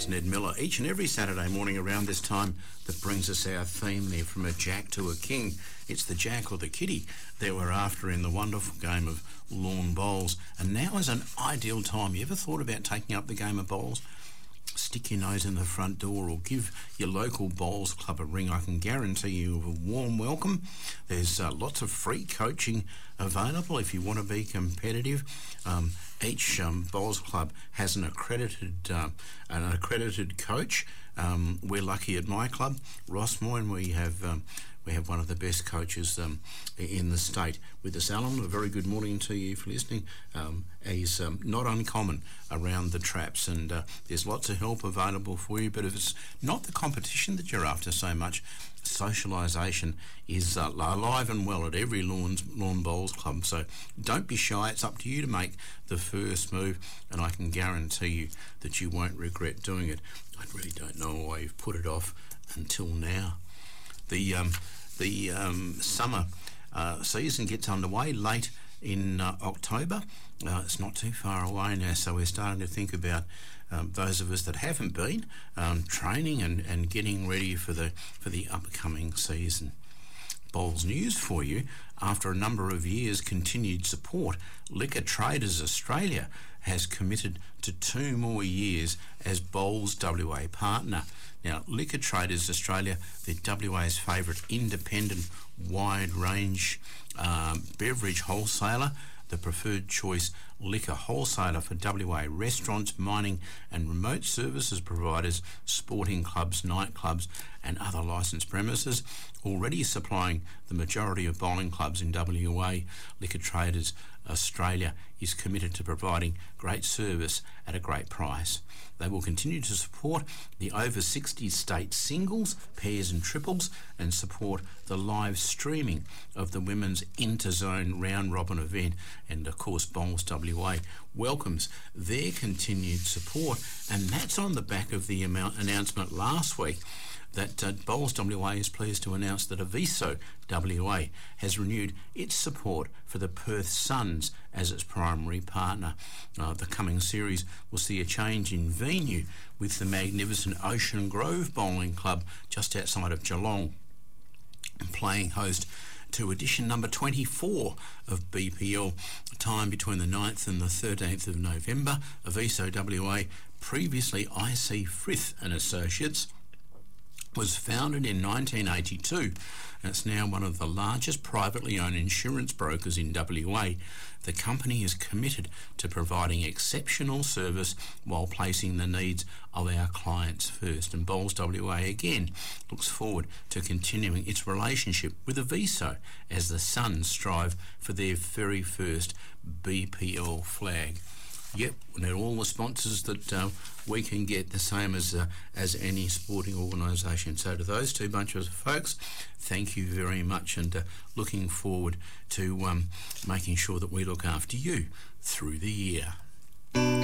It's Ned Miller each and every Saturday morning around this time that brings us our theme there, from a jack to a king. It's the jack or the kitty that we're after in the wonderful game of lawn bowls. And now is an ideal time. You ever thought about taking up the game of bowls? Stick your nose in the front door or give your local bowls club a ring. I can guarantee you a warm welcome. There's lots of free coaching available if you want to be competitive. Each bowls club has an accredited coach. We're lucky at my club, Rossmoyne. We have one of the best coaches in the state with us. Alan, a very good morning to you for listening. He's not uncommon around the traps, and there's lots of help available for you. But if it's not the competition that you're after so much, socialisation is alive and well at every lawn bowls club. So don't be shy. It's up to you to make the first move, and I can guarantee you that you won't regret doing it. I really don't know why you've put it off until now. The summer season gets underway late in October. It's not too far away now, so we're starting to think about those of us that haven't been training and getting ready for the upcoming season. Bowls news for you. After a number of years' continued support, Liquor Traders Australia has committed to 2 more years as Bowls WA partner. Now, Liquor Traders Australia, the WA's favourite independent wide range beverage wholesaler, the preferred choice liquor wholesaler for WA restaurants, mining and remote services providers, sporting clubs, nightclubs and other licensed premises, already supplying the majority of bowling clubs in WA. Liquor Traders Australia is committed to providing great service at a great price. They will continue to support the over 60 state singles, pairs and triples, and support the live streaming of the women's Interzone round robin event. And of course, Bowls WA welcomes their continued support, and that's on the back of the announcement last week that Bowls WA is pleased to announce that Aviso WA has renewed its support for the Perth Suns as its primary partner. The coming series will see a change in venue, with the magnificent Ocean Grove Bowling Club just outside of Geelong playing host to edition number 24 of BPL, time between the 9th and the 13th of November. Aviso WA, previously IC Frith and Associates, was founded in 1982, and it's now one of the largest privately owned insurance brokers in WA. The company is committed to providing exceptional service while placing the needs of our clients first, and Bowls WA again looks forward to continuing its relationship with Aviso as the Suns strive for their very first BPL flag. Yep, and all the sponsors that we can get, the same as any sporting organisation. So to those two bunches of folks, thank you very much, and looking forward to making sure that we look after you through the year.